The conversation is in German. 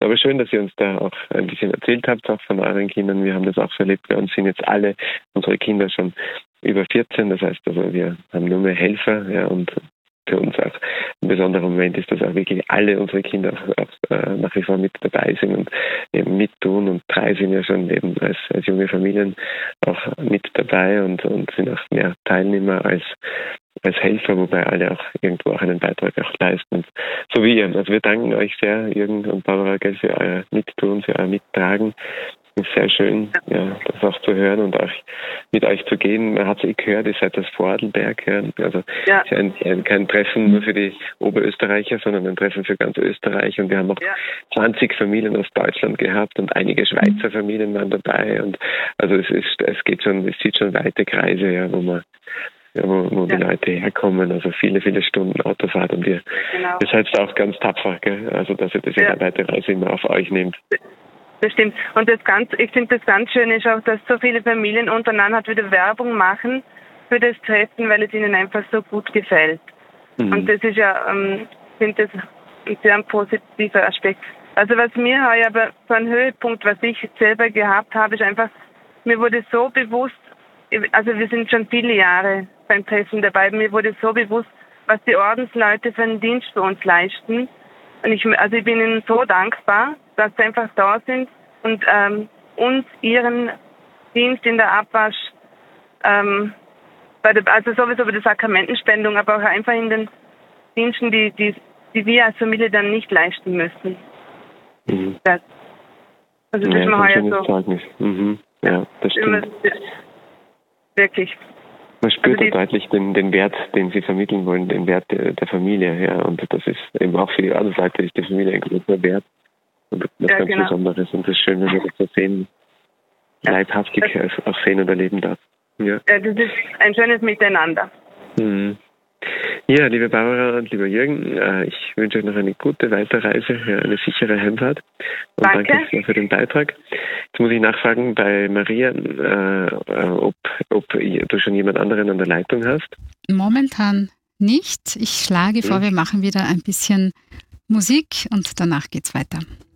Aber schön, dass ihr uns da auch ein bisschen erzählt habt, auch von euren Kindern. Wir haben das auch so erlebt. Bei uns sind jetzt alle unsere Kinder schon über 14. Das heißt, also wir haben nur mehr Helfer, ja, und für uns auch ein besonderer Moment ist, dass auch wirklich alle unsere Kinder auch nach wie vor mit dabei sind und eben mittun. Und 3 sind ja schon eben als junge Familien auch mit dabei und sind auch mehr Teilnehmer als Helfer, wobei alle auch irgendwo auch einen Beitrag auch leisten. Und so wie ihr. Also wir danken euch sehr, Jürgen und Barbara, für euer Mittun, für euer Mittragen. Es ist sehr schön, ja, das auch zu hören und auch mit euch zu gehen. Man hat es gehört, ihr seid aus Vorarlberg. Ja. Also es ist kein Treffen nur für die Oberösterreicher, sondern ein Treffen für ganz Österreich. Und wir haben auch 20 Familien aus Deutschland gehabt und einige Schweizer Familien waren dabei. Und also es zieht schon weite Kreise, ja, wo die Leute herkommen, also viele, viele Stunden Autofahrt und ihr seid auch ganz tapfer, gell? Also dass ihr diese weite Reise immer auf euch nehmt. Das stimmt. Und ich finde das ganz schön ist auch, dass so viele Familien untereinander halt wieder Werbung machen für das Treffen, weil es ihnen einfach so gut gefällt. Und das ist ja, finde das ein sehr positiver Aspekt. Also was mir heuer aber so ein Höhepunkt, was ich selber gehabt habe, ist einfach, mir wurde so bewusst, also wir sind schon viele Jahre beim Treffen dabei, mir wurde so bewusst, was die Ordensleute für einen Dienst für uns leisten. Und ich bin ihnen so dankbar, dass sie einfach da sind und uns ihren Dienst in der Abwasch, also sowieso bei der Sakramentenspendung, aber auch einfach in den Diensten, die wir als Familie dann nicht leisten müssen. Das ist mir heuer so. Ja, das stimmt. Wirklich. Man spürt deutlich den Wert, den sie vermitteln wollen, den Wert der Familie, ja. Und das ist eben auch für die Ordensleute ist die Familie ein großer Wert und was ganz Besonderes. Und das ist schön, wenn wir das so sehen, leibhaftig auch sehen und erleben darf. Ja. Das ist ein schönes Miteinander. Ja, liebe Barbara und lieber Jürgen, ich wünsche euch noch eine gute Weiterreise, eine sichere Heimfahrt und danke sehr für den Beitrag. Jetzt muss ich nachfragen bei Maria, ob du schon jemand anderen an der Leitung hast. Momentan nicht. Ich schlage vor, wir machen wieder ein bisschen Musik und danach geht's weiter.